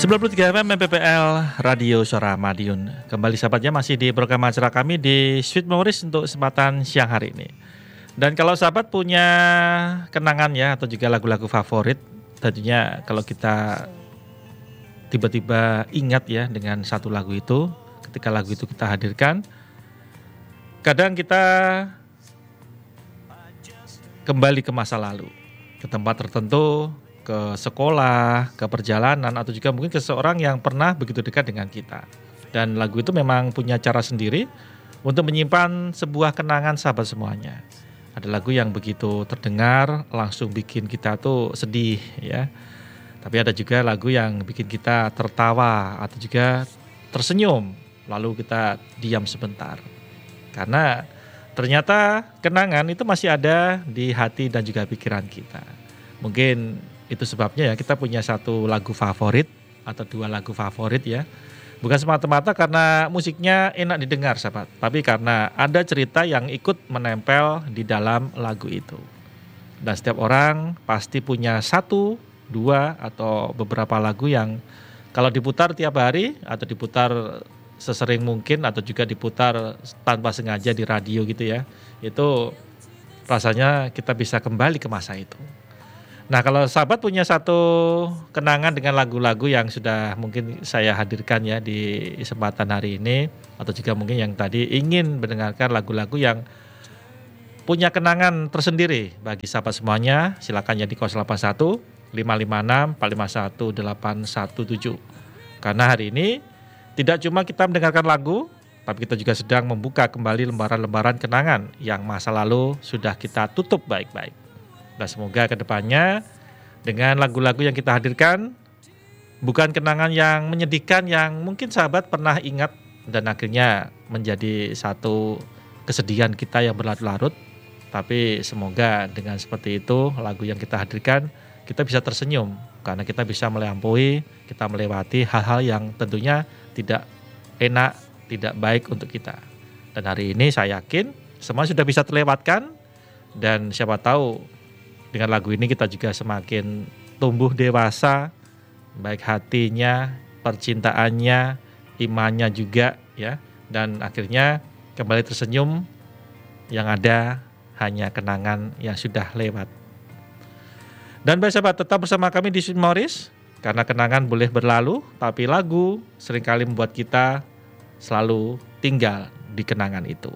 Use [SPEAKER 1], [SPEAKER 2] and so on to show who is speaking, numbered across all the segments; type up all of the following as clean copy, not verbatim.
[SPEAKER 1] 93 FM MPPL Radio Suara Madiun. Kembali sahabatnya masih di program acara kami di Sweet Memories untuk kesempatan siang hari ini. Dan kalau sahabat punya kenangan ya atau juga lagu-lagu favorit, tentunya kalau kita tiba-tiba ingat ya dengan satu lagu itu, ketika lagu itu kita hadirkan, kadang kita kembali ke masa lalu, ke tempat tertentu, ke sekolah, ke perjalanan, atau juga mungkin ke seseorang yang pernah begitu dekat dengan kita. Dan lagu itu memang punya cara sendiri untuk menyimpan sebuah kenangan sahabat semuanya. Ada lagu yang begitu terdengar langsung bikin kita tuh sedih ya. Tapi ada juga lagu yang bikin kita tertawa atau juga tersenyum, lalu kita diam sebentar. Karena ternyata kenangan itu masih ada di hati dan juga pikiran kita. Mungkin itu sebabnya ya kita punya satu lagu favorit atau dua lagu favorit ya. Bukan semata-mata karena musiknya enak didengar sahabat, tapi karena ada cerita yang ikut menempel di dalam lagu itu. Dan setiap orang pasti punya satu, dua atau beberapa lagu yang kalau diputar tiap hari atau diputar sesering mungkin atau juga diputar tanpa sengaja di radio gitu ya, itu rasanya kita bisa kembali ke masa itu. Nah kalau sahabat punya satu kenangan dengan lagu-lagu yang sudah mungkin saya hadirkan ya di kesempatan hari ini, atau juga mungkin yang tadi ingin mendengarkan lagu-lagu yang punya kenangan tersendiri bagi sahabat semuanya, silakan ya di 081 556 451 817. Karena hari ini tidak cuma kita mendengarkan lagu, tapi kita juga sedang membuka kembali lembaran-lembaran kenangan yang masa lalu sudah kita tutup baik-baik. Dan semoga kedepannya dengan lagu-lagu yang kita hadirkan bukan kenangan yang menyedihkan yang mungkin sahabat pernah ingat dan akhirnya menjadi satu kesedihan kita yang berlarut-larut. Tapi semoga dengan seperti itu lagu yang kita hadirkan kita bisa tersenyum karena kita bisa melampaui, kita melewati hal-hal yang tentunya tidak enak, tidak baik untuk kita. Dan hari ini saya yakin semua sudah bisa terlewatkan dan siapa tahu dengan lagu ini kita juga semakin tumbuh dewasa, baik hatinya, percintaannya, imannya juga ya. Dan akhirnya kembali tersenyum, yang ada hanya kenangan yang sudah lewat. Dan baik sahabat, tetap bersama kami di Sweet Memories, karena kenangan boleh berlalu, tapi lagu seringkali membuat kita selalu tinggal di kenangan itu.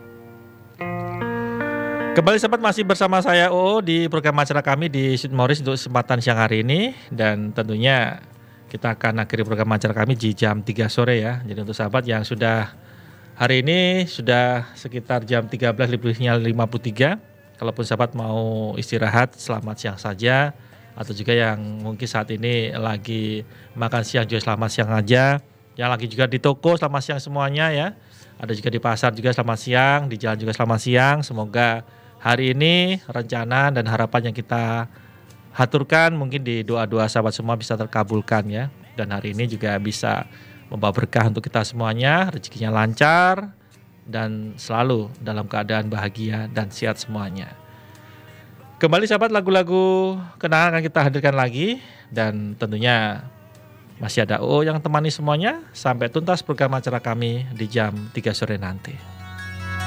[SPEAKER 1] Kembali sahabat masih bersama saya OO di program acara kami di Sweet Memories untuk kesempatan siang hari ini. Dan tentunya kita akan akhiri program acara kami di jam 3 sore ya. Jadi untuk sahabat yang sudah hari ini sudah sekitar jam 13 lebihnya 53. Kalaupun sahabat mau istirahat selamat siang saja. Atau juga yang mungkin saat ini lagi makan siang juga selamat siang aja. Yang lagi juga di toko selamat siang semuanya ya. Ada juga di pasar juga selamat siang, di jalan juga selamat siang. Semoga hari ini rencana dan harapan yang kita haturkan mungkin di doa-doa sahabat semua bisa terkabulkan ya. Dan hari ini juga bisa membawa berkah untuk kita semuanya, rezekinya lancar dan selalu dalam keadaan bahagia dan sehat semuanya. Kembali sahabat, lagu-lagu kenangan akan kita hadirkan lagi dan tentunya masih ada OO yang temani semuanya sampai tuntas program acara kami di jam 3 sore nanti.